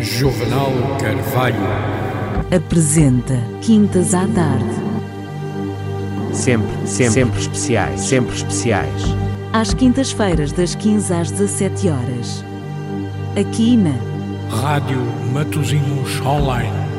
Juvenal Carvalho apresenta Quintas à Tarde. Sempre especiais, sempre especiais. Às quintas-feiras, das 15 às 17 horas. Aqui na Rádio Matosinhos Online.